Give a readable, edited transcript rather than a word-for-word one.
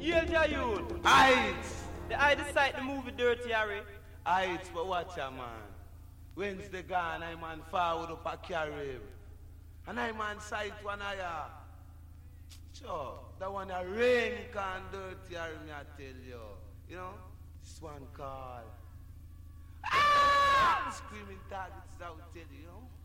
Hail Jayud. Heights. The I decide the movie Dirty Harry. Heights, but watch a man. Wednesday gone, I man forward up a carry. And I man sight one eye. Sure, that one a rain can Dirty Harry, me I tell you. You know, this one called. Ah! Screaming targets, I will tell you, you know.